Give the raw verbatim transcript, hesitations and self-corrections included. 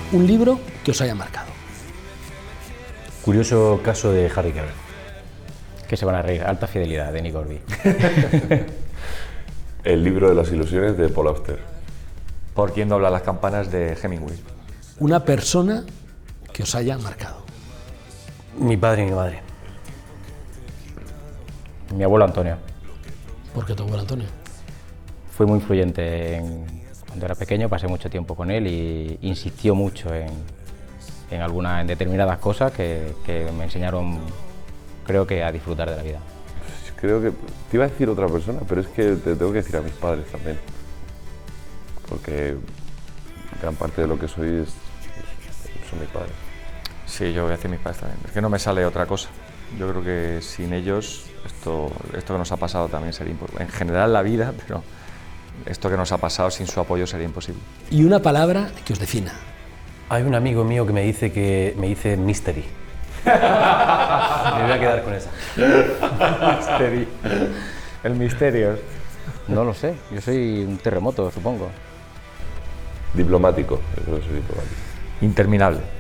Un libro que os haya marcado. Curioso caso de Harry Quebra. Que se van a reír. Alta fidelidad, de Nick Horby. El libro de las ilusiones de Paul Auster. Por quien dobla las campanas de Hemingway. Una persona que os haya marcado. Mi padre y mi madre. Mi abuelo Antonio. ¿Por qué tu abuelo Antonio? Fue muy influyente en, cuando era pequeño, pasé mucho tiempo con él y insistió mucho en, en, alguna, en determinadas cosas que, que me enseñaron, creo que, a disfrutar de la vida. Creo que te iba a decir otra persona, pero es que te tengo que decir a mis padres también. Porque gran parte de lo que soy es, son mis padres. Sí, yo voy a decir mis padres también. Es que no me sale otra cosa. Yo creo que sin ellos esto, esto que nos ha pasado también sería imposible. En general la vida, pero esto que nos ha pasado sin su apoyo sería imposible. Y una palabra que os defina. Hay un amigo mío que me dice que me dice mystery. Me voy a quedar con esa. Mystery. El misterio. No lo sé, yo soy un terremoto, supongo. Diplomático, yo creo que soy diplomático. Interminable.